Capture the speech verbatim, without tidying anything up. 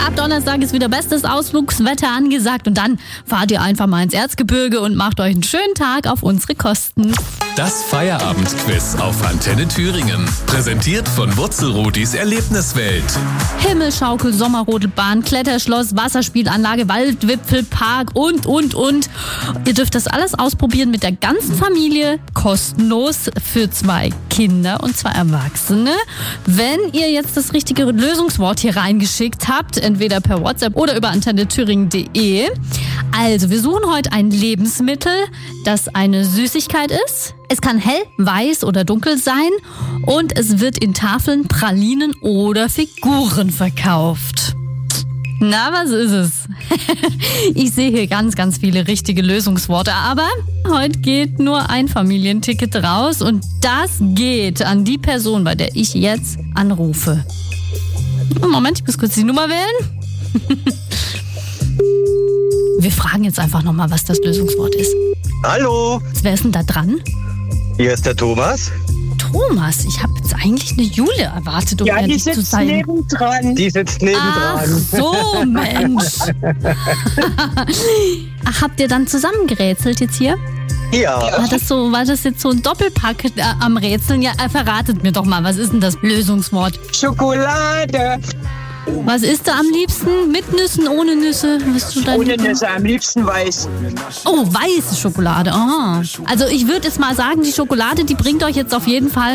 Ab Donnerstag ist wieder bestes Ausflugswetter angesagt und dann fahrt ihr einfach mal ins Erzgebirge und macht euch einen schönen Tag auf unsere Kosten. Das Feierabendquiz auf Antenne Thüringen. Präsentiert von Wurzelrodis Erlebniswelt. Himmelschaukel, Sommerrodelbahn, Kletterschloss, Wasserspielanlage, Waldwipfel, Park und, und, und. Ihr dürft das alles ausprobieren mit der ganzen Familie, kostenlos für zwei Kinder und zwei Erwachsene. Wenn ihr jetzt das richtige Lösungswort hier reingeschickt habt, entweder per WhatsApp oder über antenne thüringen punkt de. Also, wir suchen heute ein Lebensmittel, das eine Süßigkeit ist. Es kann hell, weiß oder dunkel sein und es wird in Tafeln, Pralinen oder Figuren verkauft. Na, was ist es? Ich sehe hier ganz, ganz viele richtige Lösungsworte, aber heute geht nur ein Familienticket raus und das geht an die Person, bei der ich jetzt anrufe. Moment, ich muss kurz die Nummer wählen. Wir fragen jetzt einfach nochmal, was das Lösungswort ist. Hallo, Wer ist denn da dran? hier ist der Thomas. Thomas, ich habe jetzt eigentlich eine Jule erwartet, um Ja, die ehrlich zu sitzt sein. nebendran. Die sitzt Ach nebendran. so, Mensch. Ach, habt ihr dann zusammen gerätselt jetzt hier? Ja, War das so, war das jetzt so ein Doppelpack äh, am Rätseln? Ja, äh, verratet mir doch mal, was ist denn das Lösungswort? Schokolade. Was isst du am liebsten? Mit Nüssen, ohne Nüsse? Bist du dein Ohne Lieblings- Nüsse, am liebsten weiß. Oh, weiße Schokolade. Aha. Also ich würde jetzt mal sagen, die Schokolade, die bringt euch jetzt auf jeden Fall